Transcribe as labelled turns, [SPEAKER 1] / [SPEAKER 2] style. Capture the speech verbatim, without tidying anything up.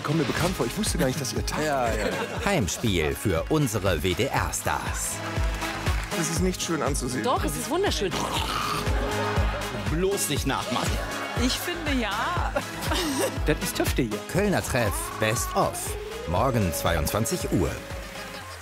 [SPEAKER 1] kommen mir bekannt vor. Ich wusste gar nicht, dass ihr Tag.
[SPEAKER 2] Ja, ja.
[SPEAKER 3] Heimspiel für unsere W D R-Stars.
[SPEAKER 1] Das ist nicht schön anzusehen.
[SPEAKER 4] Doch, es ist wunderschön.
[SPEAKER 3] Bloß nicht nachmachen.
[SPEAKER 5] Ich finde ja.
[SPEAKER 2] Das ist Tüfte hier.
[SPEAKER 3] Kölner Treff Best of. Morgen zweiundzwanzig Uhr.